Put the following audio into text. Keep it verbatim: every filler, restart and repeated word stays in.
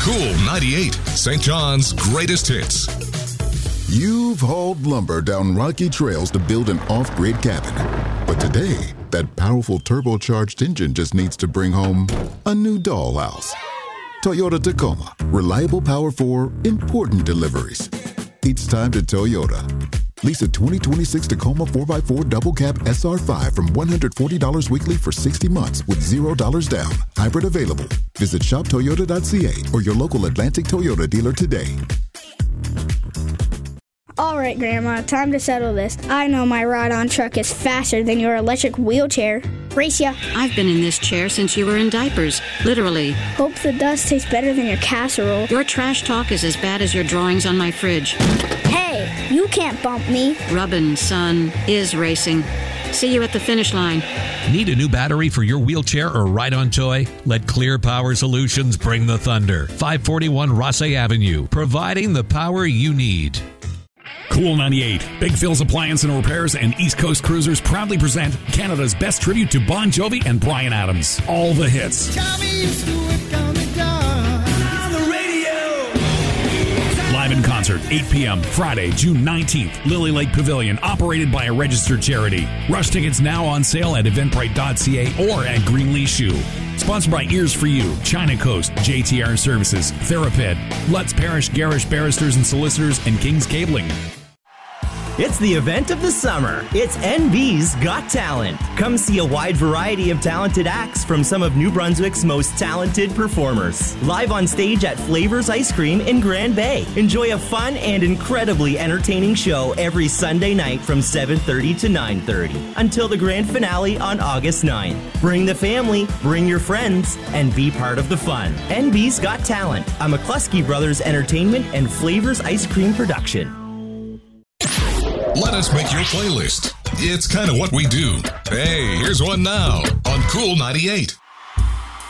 Cool ninety-eight, Saint John's greatest hits. You've hauled lumber down rocky trails to build an off-grid cabin. But today, that powerful turbocharged engine just needs to bring home a new dollhouse. Toyota Tacoma. Reliable power for important deliveries. It's time to Toyota. Lease a twenty twenty-six Tacoma four by four Double Cab S R five from one hundred forty dollars weekly for sixty months with zero dollars down. Hybrid available. Visit shop toyota dot c a or your local Atlantic Toyota dealer today. All right, Grandma, time to settle this. I know my ride-on truck is faster than your electric wheelchair. Race ya. I've been in this chair since you were in diapers, literally. Hope the dust tastes better than your casserole. Your trash talk is as bad as your drawings on my fridge. Hey, you can't bump me. Rubbin', son, is racing. See you at the finish line. Need a new battery for your wheelchair or ride-on toy? Let Clear Power Solutions bring the thunder. five forty-one Rosse Avenue, providing the power you need. Cool ninety-eight, Big Phil's Appliance and Repairs and East Coast Cruisers proudly present Canada's best tribute to Bon Jovi and Bryan Adams. All the hits. Live in concert, eight p.m. Friday, June nineteenth, Lily Lake Pavilion, operated by a registered charity. Rush tickets now on sale at eventbrite dot c a or at Greenlee Shoe. Sponsored by Ears for You, China Coast, J T R Services, Theraped, Lutz Parish Garish Barristers and Solicitors, and King's Cabling. It's the event of the summer. It's N B's Got Talent. Come see a wide variety of talented acts from some of New Brunswick's most talented performers. Live on stage at Flavors Ice Cream in Grand Bay. Enjoy a fun and incredibly entertaining show every Sunday night from seven thirty to nine thirty until the grand finale on August ninth. Bring the family, bring your friends, and be part of the fun. N B's Got Talent, a McCluskey Brothers Entertainment and Flavors Ice Cream production. Let us make your playlist. It's kind of what we do. Hey, here's one now on Cool ninety-eight.